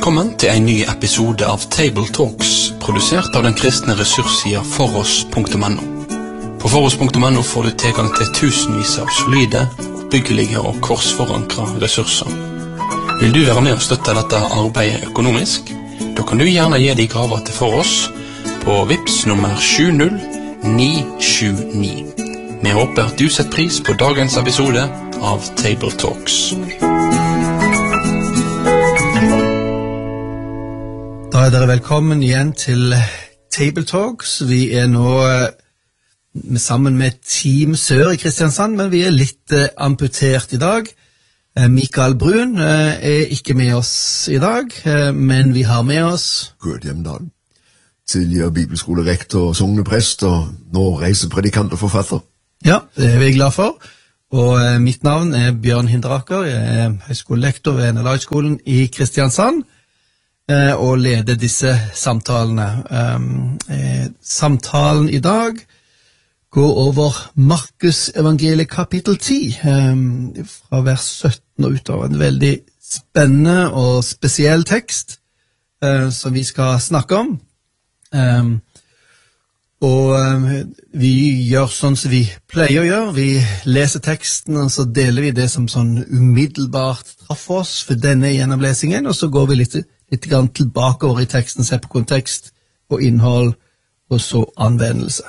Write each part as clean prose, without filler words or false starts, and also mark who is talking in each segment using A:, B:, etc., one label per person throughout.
A: Velkommen til en ny episode av Table Talks, produsert av den kristne ressurssida foross.no. På foross.no får du tilgang til tusenvis av solide, oppbyggelige og korsforankra ressurser. Vil du være med og støtte dette arbeidet økonomisk? Da kan du gjerne gi deg gaver til Foross på Vips nummer 70979. Vi håper at du setter pris på dagens episode av Table Talks.
B: Da er dere velkommen igjen til Table Talks. Vi er nå sammen med Team Sør i Kristiansand, men vi er litt amputert i dag. Mikael Brun er ikke med oss i dag, men vi har med oss
C: Kurt Hjemdal, tidligere bibelskolerektor og sogneprest, og nå reisepredikant og forfatter.
B: Ja, det er vi glad for. Og mitt navn er Bjørn Hinderaker. Jeg er høyskolelektor ved NLA-skolen i Kristiansand, og leder disse samtalene. Samtalen i dag går over Markus evangeliet kapittel 10, fra vers 17 og utover. En veldig spennende og spesiell tekst som vi skal snakke om. Og vi gjør sånn som vi pleier å gjøre. Vi leser teksten, og så deler vi det som sånn umiddelbart traff oss for denne gjennomlesingen, og så går vi litt grann tilbake over i teksten, ser på kontekst og innhold, og så anvendelse.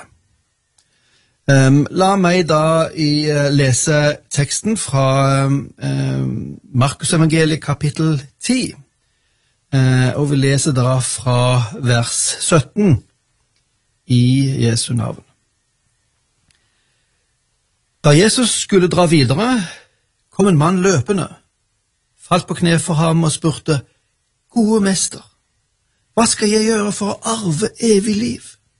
B: La meg da lese teksten fra Markus evangeliet kapittel 10, og vi leser da fra vers 17 i Jesu navn. Da Jesus skulle dra videre, kom en mann løpende, falt på kne for ham og spurte: Gode mester, hva skal jeg gjøre for å arve evig liv?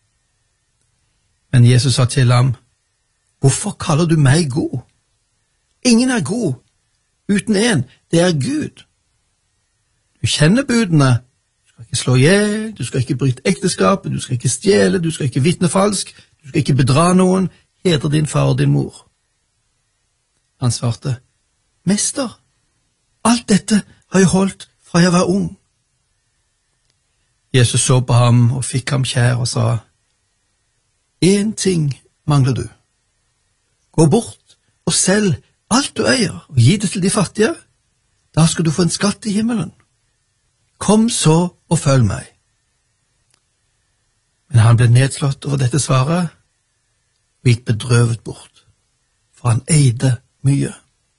B: Men Jesus sa til ham: Hvorfor kaller du meg god? Ingen er god uten en, det er Gud. Du kjenner budene: du skal ikke slå ihjel, du skal ikke bryte ekteskapet, du skal ikke stjele, du skal ikke vitne falsk, du skal ikke bedra noen, hedre din far og din mor. Han svarte: Mester, alt dette har jeg holdt fra jeg var ung. Jesus så på ham og fikk ham kjær og sa: En ting mangler du. Gå bort og selg alt du eier, og gi det til de fattige. Da skal du få en skatt i himmelen. Kom så og følg meg. Men han ble nedslått over dette svaret, og gikk bedrøvet bort, for han eide mye.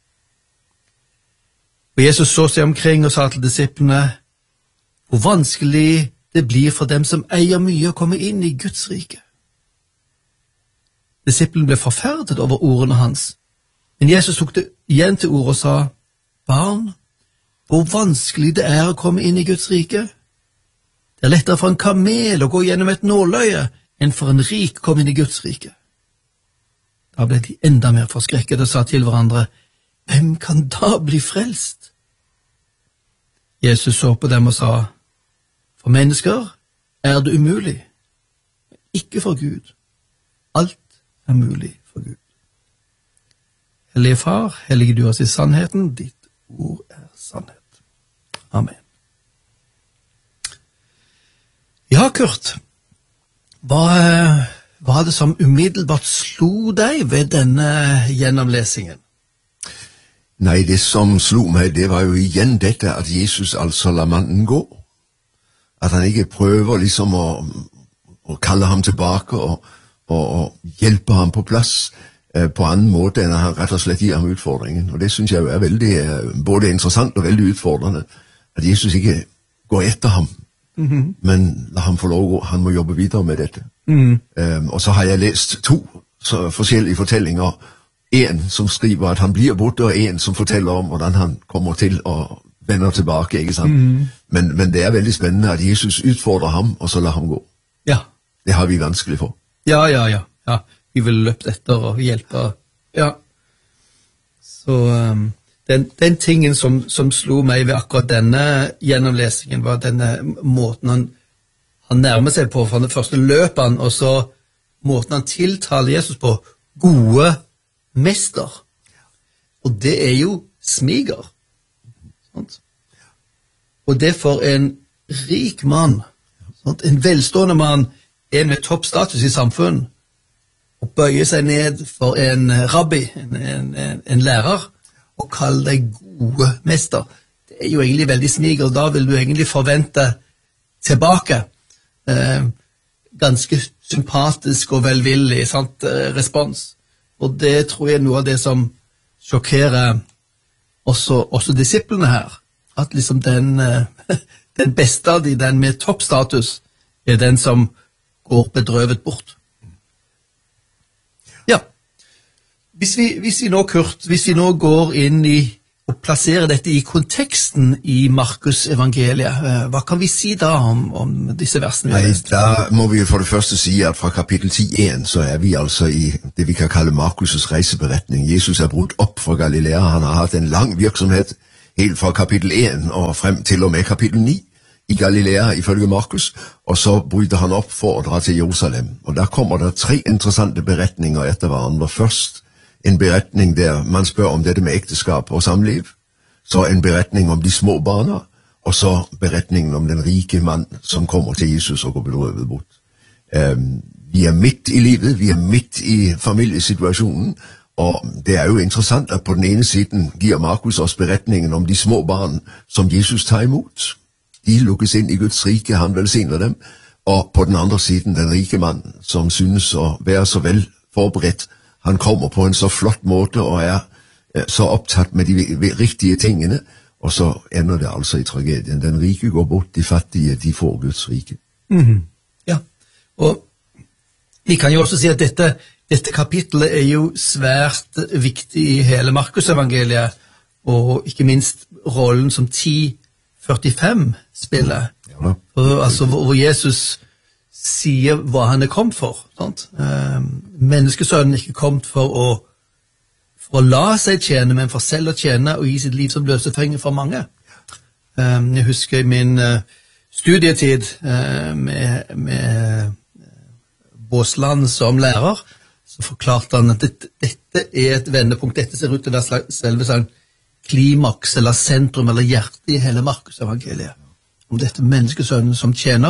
B: Og Jesus så seg omkring og sa til disiplene: Hvor vanskelig det blir for dem som eier mye å komme inn i Guds rike. Disippelen ble forferdet over ordene hans, men Jesus tok det igjen til ord og sa: Barn, hvor vanskelig det er å komme inn i Guds rike. Det er lettere for en kamel å gå gjennom et nåløye enn for en rik å komme inn i Guds rike. Da ble de enda mer forskrekket og sa til hverandre: Hvem kan da bli frelst? Jesus så på dem og sa: For mennesker er det umulig, men ikke for Gud. Alt er mulig for Gud. Hellige Far, hellige du oss i sannheten, ditt ord er sannhet. Amen. Ja, Kurt, hva var det som umiddelbart slo deg ved denne gjennomlesingen?
C: Nei, det som slo meg, det var jo igjen dette at Jesus altså lar mannen gå. At han ikke prøver liksom å kalle ham tilbake og hjelpe ham på plass på annen måte enn at han rett og slett gir ham utfordringen. Og det synes jeg er veldig både interessant og veldig utfordrende, at Jesus ikke går etter ham, men la ham få lov å gå. Han må jobbe videre med dette. Og så har jeg lest to forskjellige fortellinger. En som skriver at han blir borte, og en som forteller om hvordan han kommer til å vende tilbake, ikke sant? Men det er veldig spennende at Jesus utfordrer ham, og så lar ham gå.
B: Ja.
C: Det har vi vanskelig for.
B: Ja. Vi vil løpe etter og hjelpe. Ja. Så den tingen som slo meg ved akkurat denne gjennomlesingen, var denne måten han nærmer seg på. For det første løper han, og så måten han tiltaler Jesus på: Gode mester. Og det er jo smiger. Sant? Og det for en rik mann, sånn, en velstående mann, en med toppstatus i samfunnet, og bøye seg ned for en rabbi, en lærer, og kalle deg gode mester. Det er jo egentlig veldig smig, og da vil du egentlig forvente tilbake ganske sympatisk og velvillig, sant, respons. Og det tror jeg er noe av det som sjokkerer også disiplene her, at liksom den beste av de, den med toppstatus, er den som går bedrøvet bort. Ja, hvis vi nå, Kurt, hvis vi nå går inn i og plasserer dette i konteksten i Markus evangeliet, hva kan vi si da om disse versene?
C: Nei, da må vi for det første si at fra kapittel 10:1 så er vi altså i det vi kan kalle Markus' reiseberetning. Jesus er brutt opp fra Galilea, han har hatt en lang virksomhet helt fra kapittel 1 og frem til og med kapittel 9 i Galilea ifølge Markus, og så bryter han opp for å dra til Jerusalem. Og der kommer det 3 interessante beretninger etter hverandre. Først en beretning der man spør om dette med ekteskap og samliv, så en beretning om de små barna, og så beretningen om den rike mann som kommer til Jesus og går bedrøvet bort. Vi er midt i livet, vi er midt i familiesituasjonen, og det er jo interessant at på den ene siden giver Markus oss beretningen om de små barn som Jesus tar imot. De lukkes inn i Guds rike, han velsigner dem, og på den andre siden den rike mann som synes å være så vel forberedt. Han kommer på en så flott måte og er så opptatt med de riktige tingene, og så ender det altså i tragedien. Den rike går bort, de fattige, de får Guds rike.
B: Ja, og vi kan jo også si at dette kapitlet er jo svært viktig i hele Markus-evangeliet, og ikke minst rollen som 10:45 spiller, altså hvor Jesus sier hva han er kommet for. Sant? Menneskesønnen er ikke kommet for å la seg tjene, men for selv å tjene og gi sitt liv som løsefenger for mange. Jeg husker i min studietid med Båsland som lærer, så forklarte han at dette er et vendepunkt. Dette ser ut til å være selve sånn klimaks eller sentrum eller hjerte i hele Markus-evangeliet. Om dette menneskesønnen som tjener,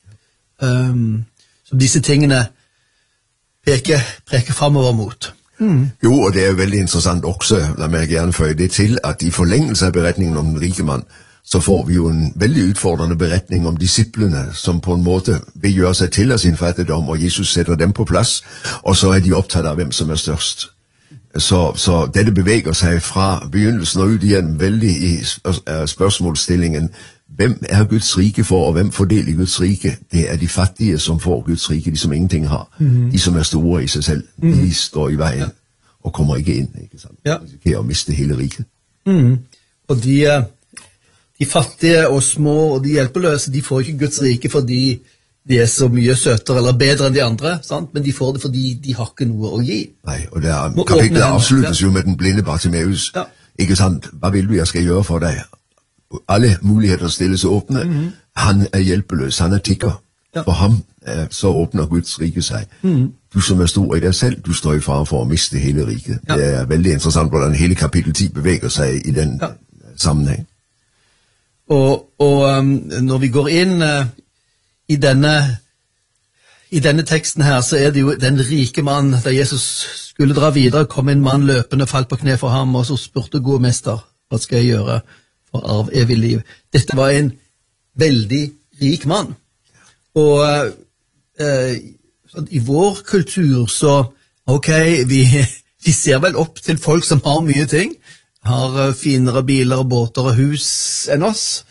B: som disse tingene preker fremover mot.
C: Jo, og det er veldig interessant også, la meg gjerne føye det til, at i forlengelse av beretningen om den rike mann, så får vi jo en veldig utfordrende beretning om disiplene, som på en måte vil gjøre seg til av sin fattigdom, og Jesus setter dem på plass, og så er de opptatt av hvem som er størst. Så dette beveger seg fra begynnelsen og ut igjen veldig i spørsmålsstillingen. Hvem er Guds rike for, og hvem fordeler Guds rike? Det er de fattige som får Guds rike, de som ingenting har. De som er store i seg selv, de står i veien og kommer ikke inn, ikke sant? De risikerer å miste hele riket.
B: Og de fattige og små og de hjelpeløse, de får ikke Guds rike fordi de er så mye søtere eller bedre enn de andre, sant? Men de får det fordi de har ikke noe å gi.
C: Nei, og kapitlet avsluttes jo med den blinde Bartimeus. Ikke sant? Hva vil du jeg skal gjøre for deg? Alle muligheter stilles åpne. Han er hjelpeløs, han er tigger. For ham så åpner Guds rike seg. Du som er stor i deg selv, du står i fare for å miste hele riket. Det er veldig interessant hvordan hele kapittel 10 beveger seg i den sammenheng.
B: Og når vi går inn i denne teksten her, så er det jo den rike mann, da Jesus skulle dra videre, kom en mann løpende, falt på kne for ham, og så spurte gode mester, hva skal jeg gjøre for arv evig liv? Dette var en veldig rik mann. Og i vår kultur så, vi ser vel opp til folk som har mye ting, har finere biler og båter og hus enn oss,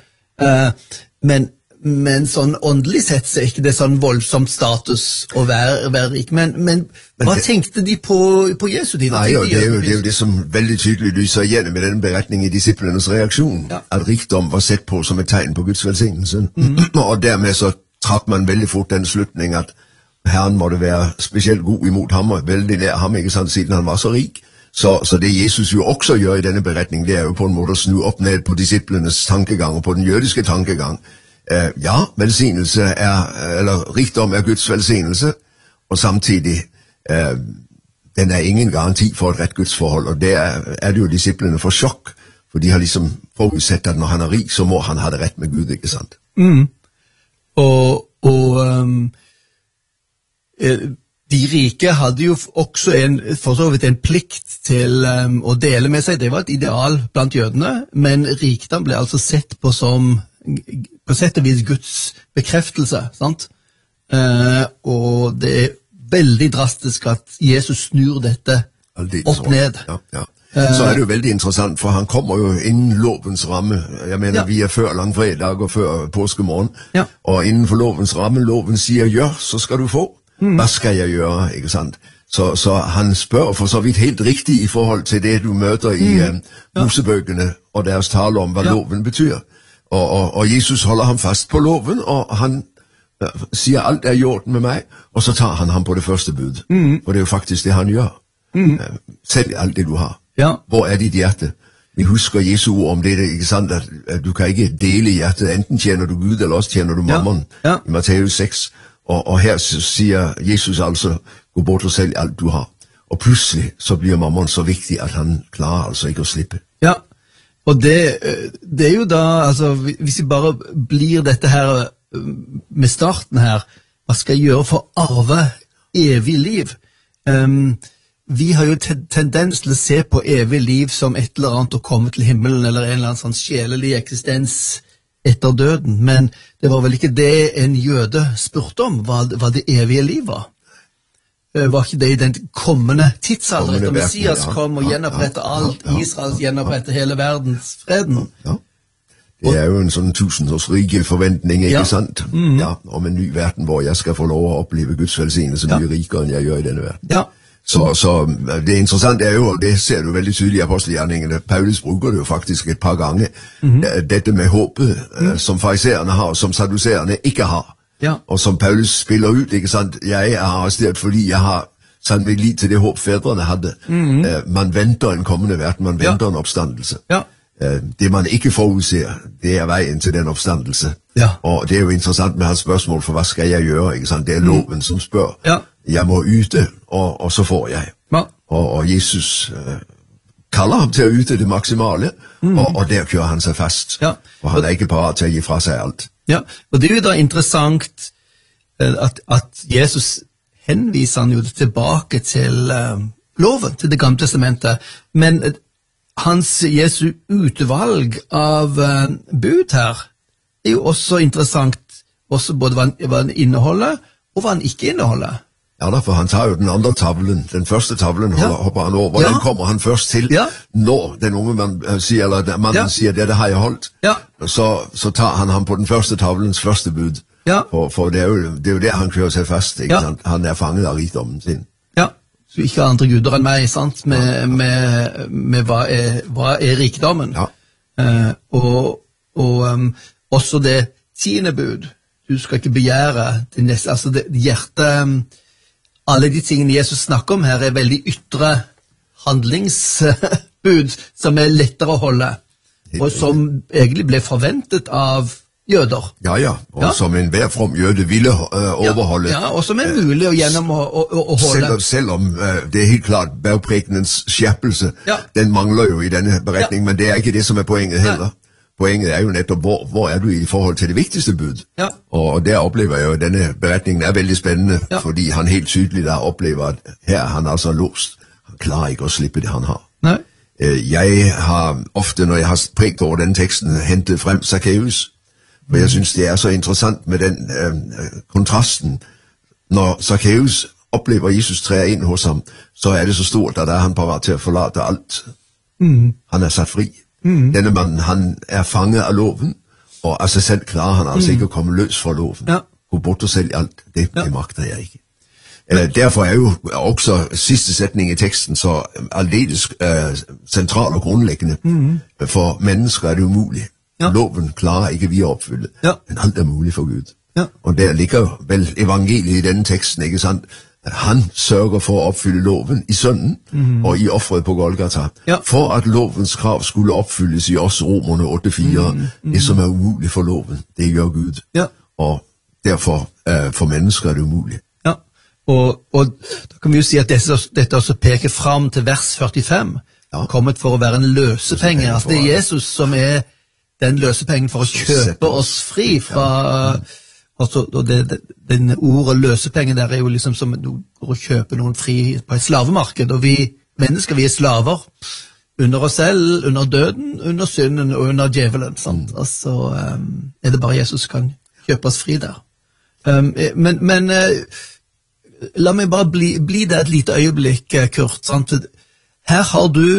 B: men sånn åndelig sett så er ikke det sånn voldsomt status å være rik. Men hva tenkte de på Jesu tid?
C: Nei, det er jo det som veldig tydelig lyser igjen med denne beretningen i disiplenes reaksjon, at rikdom var sett på som et tegn på Guds velsignelse. Og dermed så trakk man veldig fort den slutning at Herren måtte være spesielt god imot ham, og veldig nær ham, ikke sant, siden han var så rik. Så det Jesus jo også gjør i denne beretningen, det er jo på en måte å snu opp ned på disiplenes tankegang og på den jødiske tankegang. Velsignelse eller rikdom er Guds velsignelse, og samtidig den er ingen garanti for et rett Guds forhold, og det er det jo disiplene for sjokk For de har liksom forudsett at når han er rik, så må han ha det rett med Gud, ikke sant?
B: De rike hadde jo også for så vidt en plikt til å dele med seg. Det var et ideal blant jødene, men rikdom ble altså sett på som på sett og vis Guds bekreftelse, sant? Og det er veldig drastisk at Jesus snur dette opp ned.
C: Ja. Så er det jo veldig interessant, for han kommer jo innen lovens ramme. Jeg mener, vi er før langfredag og før påskemorgen, og innenfor lovens ramme, loven sier gjør, så skal du få. Hva skal jeg gjøre, ikke sant? Så han spør for så vidt helt riktig i forhold til det du møter i Mosebøkene og deres tale om hva loven betyr. Og Jesus holder ham fast på loven, og han sier alt er i orden med meg, og så tar han ham på det første bud. For det er jo faktisk det han gjør. Selv alt det du har. Hvor er dit hjerte? Vi husker Jesu ord om det, ikke sant? At du kan ikke dele hjertet, enten tjener du Gud, eller også tjener du mammon, i Matteus 6. Og her sier Jesus altså, gå bort og selg alt du har. Og plutselig så blir mammon så viktig at han klarer altså ikke å slippe.
B: Ja, og det er jo da, altså, hvis vi bare blir dette her med starten her, hva skal jeg gjøre for å arve evig liv? Vi har jo tendens til å se på evig liv som et eller annet å komme til himmelen, eller en eller annen sånn sjelelig eksistens etter døden, men det var vel ikke det en jøde spurte om, hva det evige liv var. Var ikke det i den kommende tidsalder, etter Messias kom og gjenopprette alt, Israel gjenopprette hele verdensfreden?
C: Ja. Det er jo en sånn tusenårsrike forventning, ikke sant? Ja, om en ny verden hvor jeg skal få lov å oppleve Guds velsignelse mye rikere enn jeg gjør i denne verden.
B: Ja.
C: Så det interessante er jo, og det ser du veldig tydelig i apostelgjerningene, Paulus bruker det jo faktisk et par ganger, dette med håpet som fariseerne har, som saduserene ikke har. Og som Paulus spiller ut, ikke sant? Jeg er arrestert fordi jeg har satt meg lit til det håp fedrene hadde. Man venter en kommende verden, man venter en oppstandelse. Det man ikke forudser, det er veien til den oppstandelse. Og det er jo interessant med hans spørsmål, for hva skal jeg gjøre, ikke sant? Det er loven som spør. Jeg må yte, og så får jeg. Og Jesus kaller ham til å yte det maksimale, og der kører han seg fast. Og han er ikke parat til å gi fra seg alt.
B: Ja, og det er jo da interessant at Jesus henviser han jo tilbake til loven, til Det gamle testamentet, men Jesu utvalg av bud her er jo også interessant, også både hva den inneholder, og hva den ikke inneholder.
C: Ja da, for han tar jo den andre tavlen, den første tavlen hopper han over, den kommer han først til, når den unge mannen sier, eller mannen sier, det har jeg holdt, så tar han ham på den første tavlens første bud, for det er jo det han kører seg fast, ikke sant? Han er fanget av rikdommen sin.
B: Så ikke andre guder enn meg, sant? Med hva er rikdommen. Og også det 10. bud. Du skal ikke begjære det neste, altså det hjertet. Alle de tingene Jesus snakker om her er veldig ytre handlingsbud som er lettere å holde, og som egentlig ble forventet av jøder.
C: Og som enhver from jøde ville overholde.
B: Og som er mulig gjennom å holde.
C: Selv om det er helt klart bergprekenens skjerpelse, den mangler jo i denne beretning, men det er ikke det som er poenget heller. Poenget er jo nettopp, hvor er du i forhold til det viktigste bud? Og der opplever jeg jo, denne beretningen er veldig spennende, fordi han helt tydelig der opplever at her er han altså låst. Han klarer ikke å slippe det han har. Jeg har ofte, når jeg har prekt over denne teksten, hentet frem Zacchaeus, for jeg synes det er så interessant med den kontrasten. Når Zacchaeus opplever Jesus træder inn hos ham, så er det så stort at han parat til å forlate alt. Han er satt fri. Denne mannen, han er fanget av loven, og av seg selv klarer han altså ikke å komme løs fra loven. Gå bort og selge alt, det makter jeg ikke. Derfor er jo også siste setning i teksten så aldeles sentral og grunnleggende. For mennesker er det umulig. Loven klarer ikke vi å oppfylle, men alt er mulig for Gud. Og der ligger vel evangeliet i denne teksten, ikke sant? Han sørger for å oppfylle loven i sønnen og i offeret på Golgata, for at lovens krav skulle oppfylles i oss, Romerne 8:4. Det som er umulig for loven, det gjør Gud. Og derfor for mennesker er det umulig.
B: Og da kan vi jo si at dette også peker fram til vers 45, kommet for å være en løsepenge. Altså, det er Jesus som er den løsepengen for å kjøpe oss fri fra... Altså, den ordet løsepenge der er jo liksom som å kjøpe noen fri på et slavemarked, og vi mennesker, vi er slaver under oss selv, under døden, under synden og under djevelen, sant? Altså, er det bare Jesus som kan kjøpe oss fri der. Men la meg bare bli det et lite øyeblikk, Kurt, sant? Her har du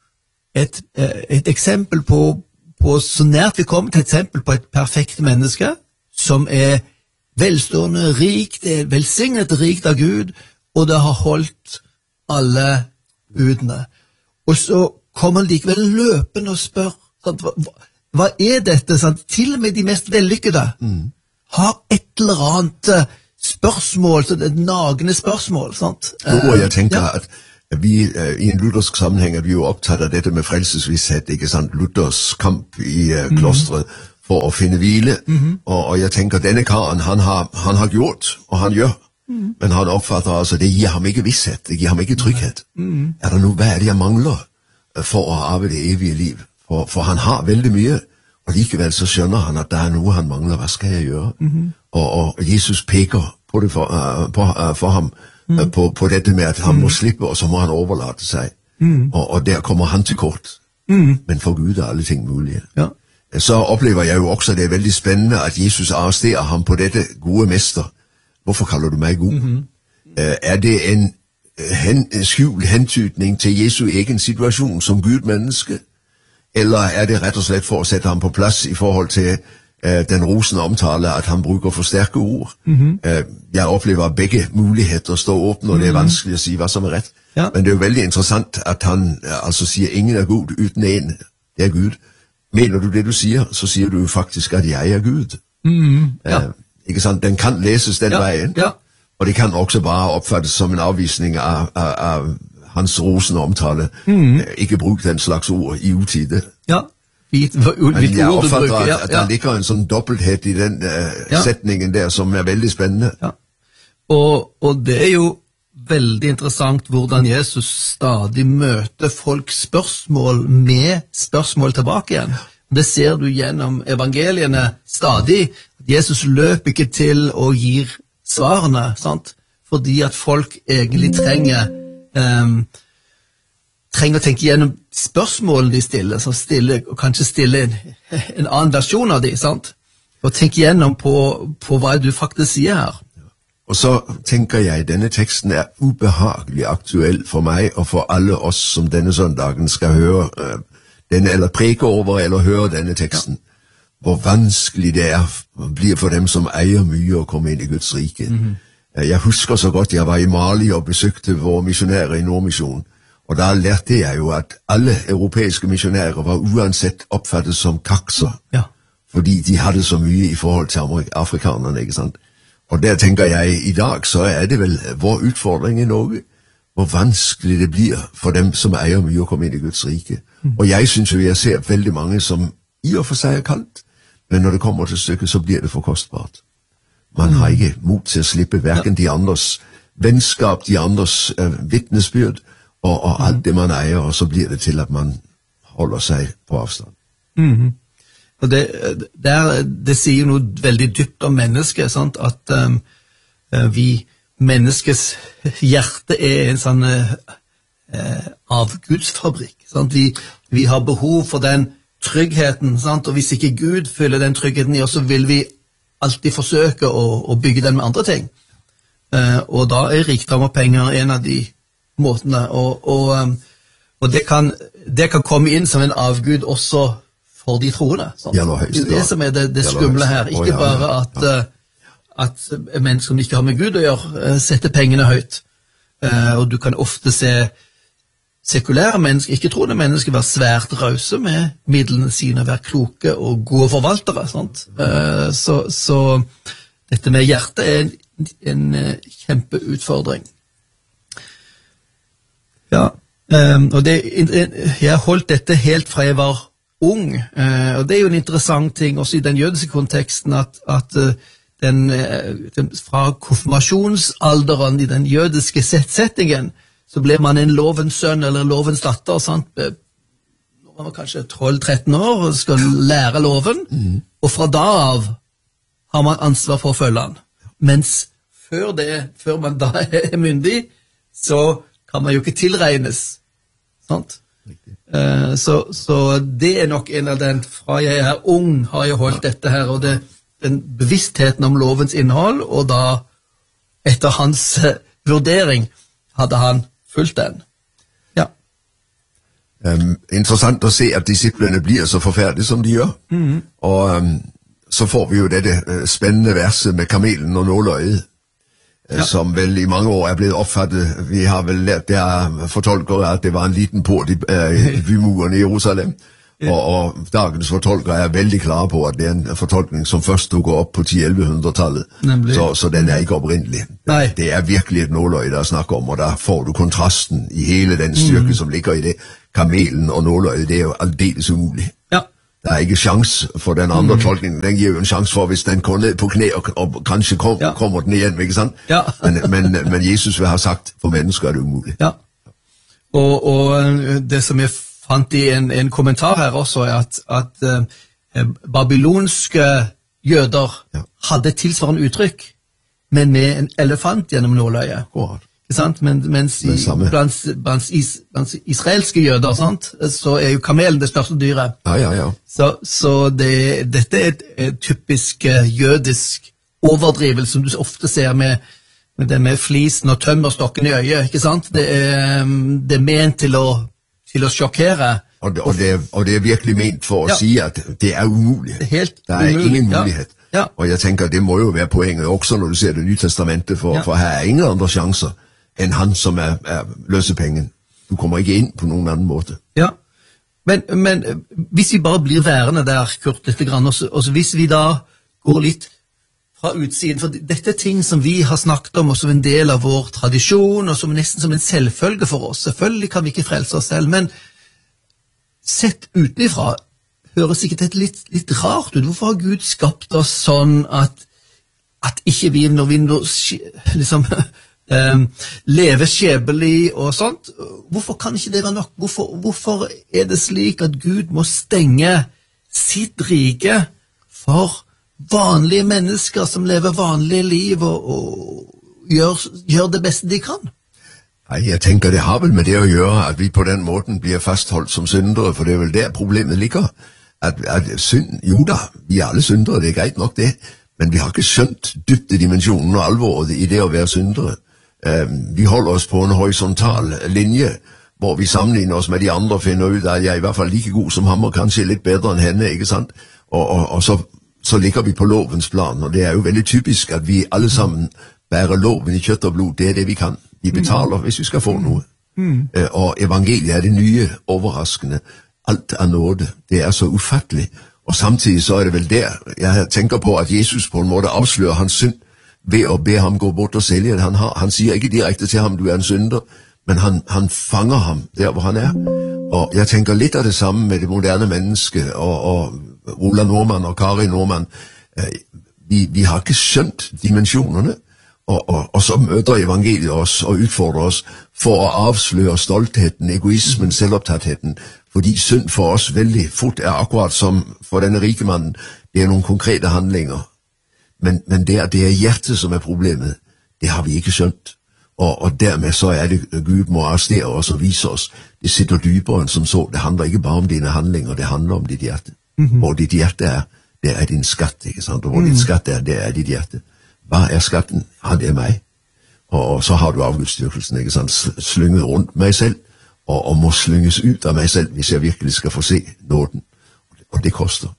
B: et eksempel på så nært vi kommer til et eksempel på et perfekt menneske, som er velstående, rikt, det er velsignet rikt av Gud, og det har holdt alle budene. Og så kommer han likevel løpende og spør, sant, hva er dette? Sant? Til og med de mest vellykkede har et eller annet spørsmål, så det er et nagende spørsmål. Sant?
C: Og jeg tenker at vi i en luthersk sammenheng er vi jo opptatt av dette med frelsesvisshet, ikke sant? Luthers kamp i klostret, for å finne hvile, og jeg tenker at denne karen, han har gjort, og han gjør, men han oppfatter altså, det gir ham ikke visshet, det gir ham ikke trygghet. Er det noe hva jeg mangler for å arve det evige liv? For han har veldig mye, og likevel så skjønner han at det er noe han mangler, hva skal jeg gjøre? Og Jesus peker på det for ham, på dette med at han må slippe, og så må han overlate seg, og der kommer han til kort. Men for Gud er alle ting mulige. Ja. Så opplever jeg jo også, det er veldig spennende at Jesus arresterer ham på dette gode mester. Hvorfor kaller du meg god? Er det en skjult hentydning til Jesu egen situasjon som Gud-menneske? Eller er det rett og slett for å sette ham på plass i forhold til den rosende omtale at han bruker for sterke ord? Jeg opplever begge muligheter står åpne, og det er vanskelig å si hva som er rett. Ja. Men det er jo veldig interessant at han altså sier ingen er god uten en, det er Gud. Mener du det du sier, så sier du faktisk at jeg er Gud. Ikke sant? Den kan leses den veien, og det kan også bare oppfattes som en avvisning av hans rosende omtale. Ikke bruk den slags ord i utide. Ja, men jeg oppfatter at det ligger en sånn dobbelthet i den setningen der som er veldig spennende. Ja.
B: Og det er jo veldig interessant hvordan Jesus stadig møter folks spørsmål med spørsmål tilbake igjen. Det ser du gjennom evangeliene stadig. Jesus løper ikke til og gir svarene, sant? Fordi at folk egentlig trenger å tenke gjennom spørsmålene de stiller, og kanskje stille en annen versjon av de, sant? Og tenke gjennom på hva du faktisk sier her.
C: Og så tenker jeg, denne teksten er ubehagelig aktuell for meg og for alle oss som denne søndagen skal høre denne, eller preke over eller høre denne teksten. Hvor vanskelig det blir for dem som eier mye å komme inn i Guds rike. Jeg husker så godt, jeg var i Mali og besøkte våre misjonærer i Nordmisjonen, og da lærte jeg jo at alle europeiske misjonærer var uansett oppfattet som kakser, fordi de hadde så mye i forhold til afrikanerne, ikke sant? Og der tenker jeg, i dag så er det vel vår utfordring i Norge, hvor vanskelig det blir for dem som eier mye å komme inn i Guds rike. Og jeg synes jo jeg ser veldig mange som i og for seg er kalt, men når det kommer til stykket så blir det for kostbart. Man har ikke mot til å slippe hverken de andres vennskap, de andres vitnesbyrd, og alt det man eier, og så blir det til at man holder seg på avstand.
B: Og det sier noe veldig dypt om mennesket, sant? At menneskets hjerte er en sånn avgudsfabrikk. Sant? Vi har behov for den tryggheten, sant? Og hvis ikke Gud fyller den tryggheten i oss, så vil vi alltid forsøke å bygge den med andre ting. Og da er rikdom og penger en av de måtene. Og det kan komme inn som en avgud også for de troende. Det er det som er det skumle her. Ikke bare at mennesker som ikke har med Gud å gjøre, setter pengene høyt. Og du kan ofte se sekulære mennesker, ikke troende mennesker, være svært rause med midlene sine, være kloke og gode forvaltere. Sant? Så dette med hjertet er en kjempeutfordring. Ja, og jeg har holdt dette helt fra jeg var ung, og det er jo en interessant ting også i den jødiske konteksten at den fra konfirmasjonsalderen i den jødiske settingen så ble man en lovens sønn eller lovens datter, sant? Når man var kanskje 12-13 år og skal lære loven, og fra da av har man ansvar for å følge den. Mens før man da er myndig, så kan man jo ikke tilregnes, sant? Så det er nok en av den, fra jeg er ung har jeg holdt dette her, og den bevisstheten om lovens innhold, og da etter hans vurdering hadde han fulgt den. Ja.
C: Interessant å se at disiplene blir så forferdelige som de gjør, og så får vi jo dette spennende verset med kamelen og nåløyet, som vel i mange år er blevet opfattet. Vi har vel lært der fortolkere at det var en liten port i bymuren i Jerusalem, og dagens fortolkere er veldig klare på at det er en fortolkning som først dukker opp på 10-1100-tallet, så den er ikke opprindelig. Det er virkelig et nåløye der snakker om, og der får du kontrasten i hele den styrke som ligger i det. Kamelen og nåløyet, det er jo aldeles umulig. Der er ikke sjans for den andre tolkningen. Den gir jo en sjans for, hvis den går ned på knæ, og kanskje kommer den igjen, ikke sant? Men Jesus vil ha sagt, for mennesker er det umulig.
B: Ja, og det som jeg fant i en kommentar her også, er at babylonske jøder hadde tilsvarende uttrykk, men med en elefant gjennom nåløyet. Mens blant israelske jøder, sant, så er jo kamelen det største dyret. Så dette er et typisk jødisk overdrivelse som du ofte ser med det med flisen og tømmerstokken i øyet, ikke sant? Det er ment til å sjokkere.
C: Og det er virkelig ment for å si at det er umulig. Det er ingen mulighet. Og jeg tenker, det må jo være poenget også når du ser Det nye testamentet, for her er ingen andre sjanser enn han som er løsepengen. Du kommer ikke inn på noen annen måte.
B: Ja, men hvis vi bare blir værende der, Kurt, litt grann, og hvis vi da går litt fra utsiden, for dette er ting som vi har snakket om, og som en del av vår tradisjon, og som nesten som en selvfølge for oss. Selvfølgelig kan vi ikke frelse oss selv, men sett utenfra høres ikke det litt rart ut. Hvorfor har Gud skapt oss sånn at ikke vi, når vi liksom leve skjebnelig og sånt? Hvorfor kan ikke det være nok? Hvorfor er det slik at Gud må stenge sitt rike for vanlige mennesker som lever vanlige liv og gjør det beste de kan?
C: Nei, jeg tenker det har vel med det å gjøre at vi på den måten blir fastholdt som syndere, for det er vel der problemet ligger. At synd, jo da, vi er alle syndere, det er greit nok det, men vi har ikke skjønt dybdedimensjonen og alvoret i det å være syndere. Vi holder oss på en horisontal linje, hvor vi sammenligner oss med de andre og finner ut at jeg er i hvert fall like god som ham, og kanskje litt bedre enn henne, ikke sant? Og så ligger vi på lovens plan, og det er jo veldig typisk at vi alle sammen bærer loven i kjøtt og blod. Det er det vi kan. Vi betaler hvis vi skal få noe. Og evangeliet er det nye, overraskende. Alt er nåde. Det er så ufattelig. Og samtidig så er det vel der jeg tenker på at Jesus på en måte avslører hans synd ved å be ham gå bort og selge det han har. Han sier ikke direkte til ham, du er en synder, men han fanger ham der hvor han er. Og jeg tenker litt av det samme med det moderne mennesket, og Ola Normann og Kari Normann. Vi har ikke skjønt dimensjonene, og så møter evangeliet oss og utfordrer oss for å avsløre stoltheten, egoismen, selvopptattheten, fordi synd for oss veldig fort er akkurat som for denne rike mannen. Det er noen konkrete handlinger. Men det er hjertet som er problemet. Det har vi ikke skjønt. Og dermed så er det Gud må arrestere oss og vise oss. Det sitter dypere enn som så. Det handler ikke bare om dine handlinger, det handler om ditt hjerte. Hvor ditt hjerte er, det er din skatt, ikke sant? Og hvor ditt skatt er, det er ditt hjerte. Hva er skatten? Ja, det er meg. Og så har du avgudsdyrkelsen, ikke sant? Slynget rundt meg selv, og må slynges ut av meg selv hvis jeg virkelig skal få se nåden. Og det koster.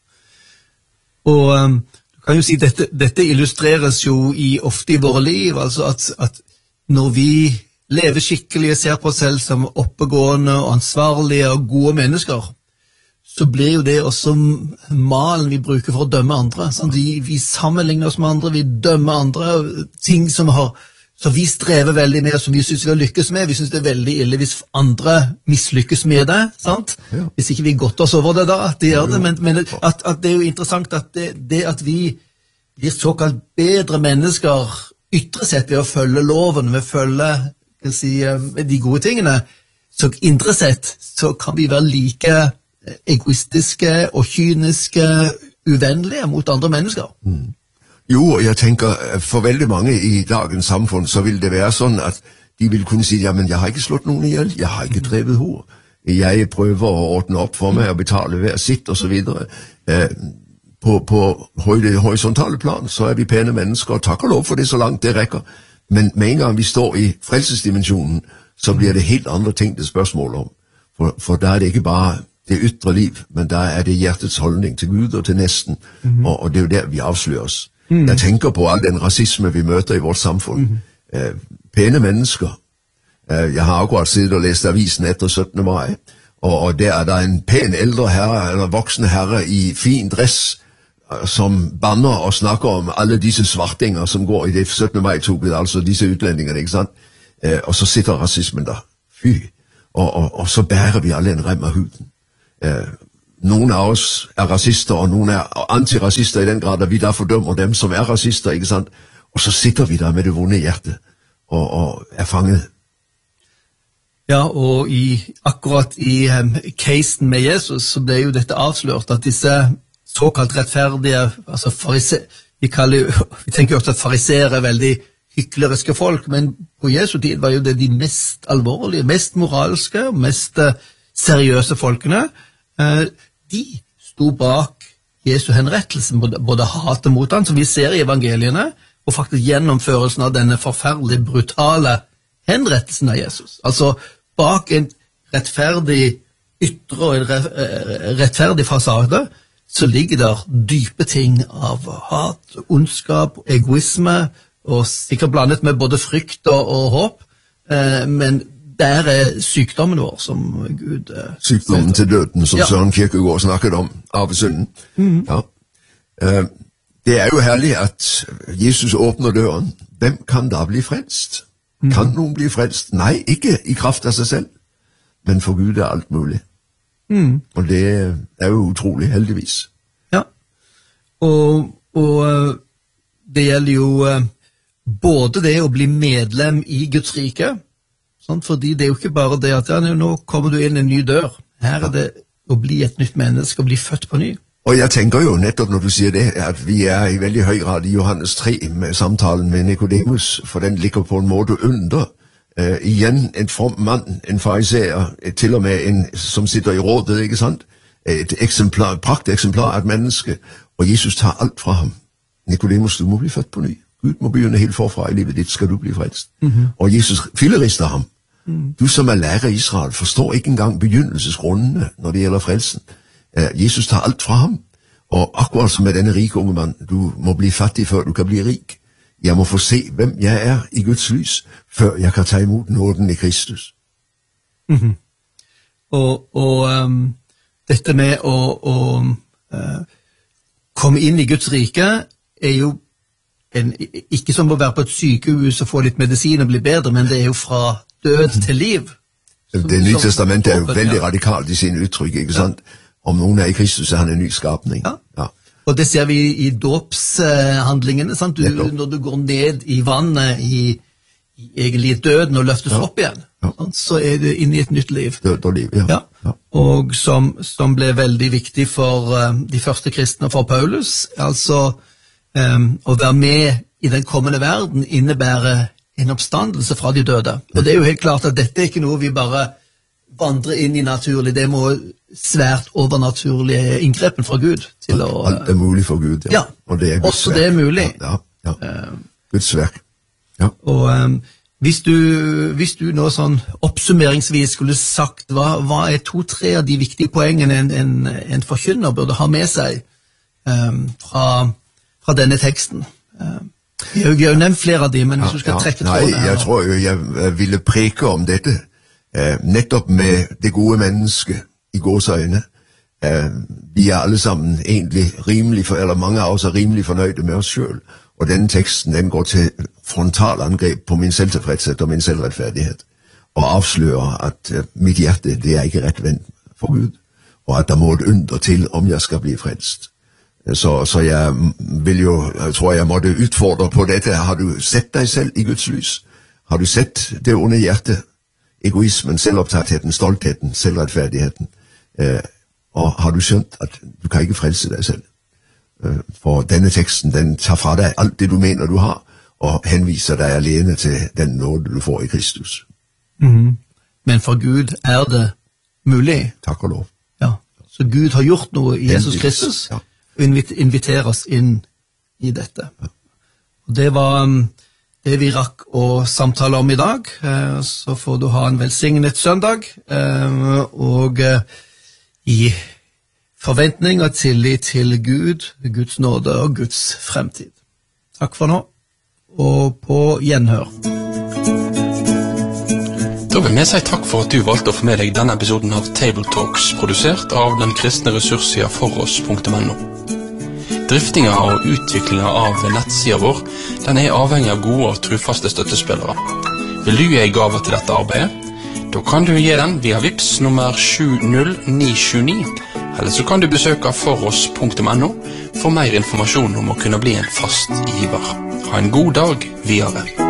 B: Og kan jo si, dette illustreres jo ofte i våre liv, altså at når vi lever skikkelig og ser på oss selv som oppegående og ansvarlige og gode mennesker, så blir jo det også malen vi bruker for å dømme andre. Sånn, vi sammenligner oss med andre, vi dømmer andre, ting som vi strever veldig med, som vi synes vi har lykkes med. Vi synes det er veldig ille hvis andre mislykkes med det, sant? Hvis ikke vi godt oss over det da, at de gjør det, men at det er jo interessant at det at vi blir såkalt bedre mennesker ytre sett ved å følge loven, ved å følge kan si, de gode tingene, så indre sett så kan vi være like egoistiske og kyniske, uvennlige mot andre mennesker.
C: Jo, og jeg tenker, for veldig mange i dagens samfunn, så vil det være sånn at de vil kunne si, ja, men jeg har ikke slått noen ihjel, jeg har ikke drevet hår, jeg prøver å ordne opp for meg og betale hver sitt, og så videre. På horisontale plan, så er vi pene mennesker, og takk og lov for det så langt det rekker. Men med en gang vi står i frelsesdimensjonen, så blir det helt andre ting det spørsmål om. For der er det ikke bare det ytre liv, men der er det hjertets holdning til Gud og til næsten, og det er jo der vi avslører oss. Jeg tenker på all den rasisme vi møter i vårt samfunn. Pæne mennesker. Jeg har akkurat siddet og læst avisen etter 17. mai, og der er der en pæn ældre herre, eller voksen herre i fin dress, som banner og snakker om alle disse svartinger som går i det 17. mai-toget, altså disse utlendingene, ikke sant? Og så sitter rasismen der. Fy. Og så bærer vi alle en rem af huden. Nogle af os er racister, og nogle er antiracister i den grad, at vi der fordømmer dem, som er racister, ikke sant? Og så sitter vi der med det vonde hjerte, og er fanget.
B: Ja, og akkurat i casen med Jesus, så ble jo dette avslørt, at disse såkalt rettferdige, altså vi tenker jo også at fariseere er veldig hykleriske folk, men på Jesu tid var jo det de mest alvorlige, mest moralske og mest seriøse folkene. De sto bak Jesu henrettelsen, både hatet mot han, som vi ser i evangeliene, og faktisk gjennomførelsen av denne forferdelige, brutale henrettelsen av Jesus. Altså, bak en rettferdig ytre og en rettferdig fasade, så ligger der dype ting av hat, ondskap, egoisme, og sikkert blandet med både frykt og håp, men der er sykdommen vår som Gud...
C: Sykdommen til døden, som Søren Kierkegaard snakket om, arvesynden. Ja. Det er jo herlig at Jesus åpner døren. Hvem kan da bli frelst? Kan noen bli frelst? Nei, ikke i kraft av seg selv, men for Gud er alt mulig. Og det er jo utrolig, heldigvis.
B: Ja, og det gjelder jo både det å bli medlem i Guds rike, sånn, fordi det er jo ikke bare det at nå kommer du inn en ny dør. Her er det å bli et nytt menneske, å bli født på ny.
C: Og jeg tenker jo nettopp når du sier det, at vi er i veldig høy grad i Johannes 3 med samtalen med Nikodemus, for den ligger på en måte under. Igjen en from mann, en fariseer, til og med en som sitter i rådet, ikke sant? Et prakteksemplar av et menneske, og Jesus tar alt fra ham. Nikodemus, du må bli født på ny. Gud må begynne helt forfra i livet ditt, skal du bli frelst. Og Jesus fillerister ham. Du som er lærer i Israel forstår ikke engang begynnelsesgrundene når det gjelder frelsen. Jesus tar alt fra ham, og akkurat som med denne rike unge mann, du må bli fattig før du kan bli rik. Jeg må få se hvem jeg er i Guds lys, før jeg kan ta imot nåden i Kristus.
B: Og dette med å komme inn i Guds rike er jo ikke som å være på et sykehus og få litt medisin og bli bedre, men det er jo fra død til liv.
C: Det nye testamentet er jo veldig radikalt i sine uttrykk, ikke sant? Om noen er i Kristus, er han en ny skapning. Ja.
B: Og det ser vi i dåpshandlingene, sant? Når du går ned i vannet i egentlig døden og løftes opp igjen, så er det inne i et nytt liv.
C: Død og liv, ja.
B: Og som ble veldig viktig for de første kristne, for Paulus, altså å være med i den kommende verden innebærer en oppstandelse fra de døde. Og det er jo helt klart at dette er ikke noe vi bare vandrer inn i naturlig, det må svært overnaturlige inngrepen fra Gud til å...
C: Alt er mulig for Gud, ja. Og det er Guds
B: også verk. Det er mulig.
C: Ja. Guds verk. Ja.
B: Og hvis du nå sånn oppsummeringsvis skulle sagt, hva er 2-3 av de viktige poengene en forkynner burde ha med seg fra denne teksten? Vi har jo nevnt flere av de, men hvis du skal trekke trådene her...
C: Nei, jeg tror jo jeg ville preke om dette, nettopp med det gode mennesket i gåseøjne. Vi er alle sammen egentlig rimelig, eller mange av oss er rimelig fornøyde med oss selv, og denne teksten den går til frontalangreb på min selvtilfredshet og min selvretfærdighet, og avslører at mitt hjerte det er ikke rettvendt for Gud, og at der må et under til om jeg skal bli frelst. Så jeg vil jo, jeg tror jeg måtte utfordre på dette. Har du sett deg selv i Guds lys? Har du sett det onde hjertet? Egoismen, selvopptattheten, stoltheten, selvretfærdigheten. Og har du skjønt at du kan ikke frelse deg selv? For denne teksten, den tar fra deg alt det du mener du har, og henviser deg alene til den nåde du får i Kristus.
B: Men for Gud det mulig.
C: Takk og lov.
B: Ja. Så Gud har gjort noe i Jesus Kristus,
C: ja.
B: Og inviterer oss inn i dette.
C: Ja.
B: Og det var det vi rakk å samtale om i dag. Så får du ha en velsignet søndag, og i forventning og tillit til Gud, Guds nåde og Guds fremtid. Takk for nå, og på gjenhør.
A: Da vil vi si takk for at du valgte å få med deg denne episoden av Table Talks, produsert av den kristne ressurssida foross.no. Driftinga og utviklinga av nettsida vår, den avhengig av gode og trufaste støttespillere. Vil du gi en gave til dette arbeidet? Da kan du gi den via Vips nummer 70979, eller så kan du besøke foross.no for mer informasjon om å kunne bli en fast giver. Ha en god dag videre.